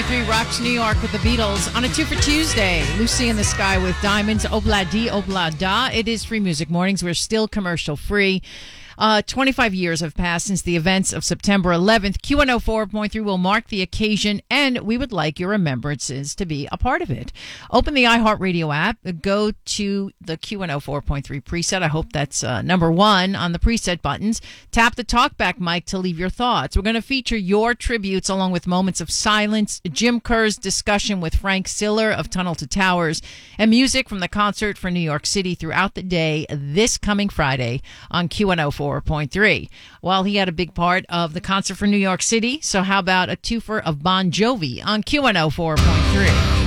104.3 Rocks New York with the Beatles on a 2 for Tuesday. Lucy in the Sky with Diamonds. Obla di, obla da. It is Free Music Mornings. We're still commercial free. 25 years have passed since the events of September 11th. Q104.3 will mark the occasion, and we would like your remembrances to be a part of it. Open the iHeartRadio app. Go to the Q104.3 preset. I hope that's number one on the preset buttons. Tap the talkback mic to leave your thoughts. We're going to feature your tributes along with moments of silence, Jim Kerr's discussion with Frank Siller of Tunnel to Towers, and music from the concert for New York City throughout the day this coming Friday on Q104.3. Well, he had a big part of the concert for New York City, so how about a twofer of Bon Jovi on Q104.3?